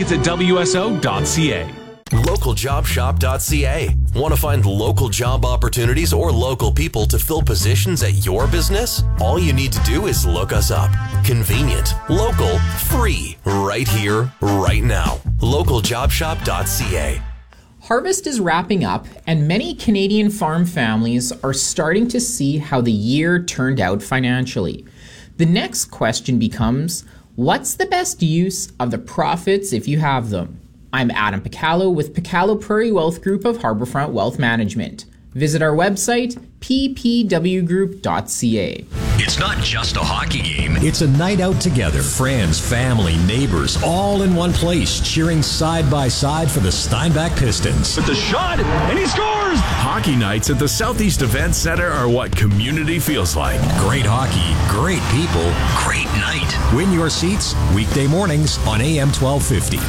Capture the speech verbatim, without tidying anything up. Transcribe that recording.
Tickets at W S O dot C A. local job shop dot C A. Want to find local job opportunities or local people to fill positions at your business? All you need to do is look us up. Convenient, local, free, right here, right now. local job shop dot C A. Harvest is wrapping up, and many Canadian farm families are starting to see how the year turned out financially. The next question becomes, what's the best use of the profits if you have them? I'm Adam Picallo with Picallo Prairie Wealth Group of Harbourfront Wealth Management. Visit our website, p p w group dot c a. It's not just a hockey game. It's a night out together. Friends, family, neighbors, all in one place, cheering side by side for the Steinbach Pistons. With the shot, and he scores! Hockey nights at the Southeast Event Center are what community feels like. Great hockey, great people, Great night. win your seats weekday mornings on A M twelve fifty.